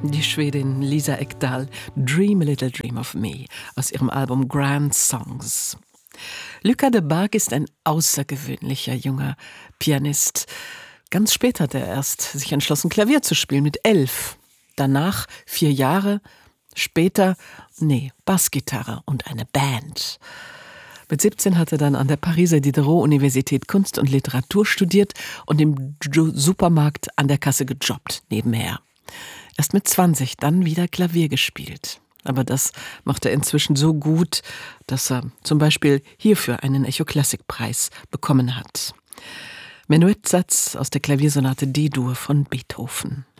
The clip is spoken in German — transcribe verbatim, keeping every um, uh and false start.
Die Schwedin Lisa Ekdahl, Dream a Little Dream of Me, aus ihrem Album Grand Songs. Lucas de Barg ist ein außergewöhnlicher junger Pianist. Ganz spät hat er erst sich entschlossen, Klavier zu spielen, mit elf. Danach vier Jahre, später, nee, Bassgitarre und eine Band. Mit siebzehn hat er dann an der Pariser Diderot-Universität Kunst und Literatur studiert und im Supermarkt an der Kasse gejobbt, nebenher. Erst mit zwanzig dann wieder Klavier gespielt. Aber das macht er inzwischen so gut, dass er zum Beispiel hierfür einen Echo-Klassik-Preis bekommen hat. Menuettsatz aus der Klaviersonate D-Dur von Beethoven.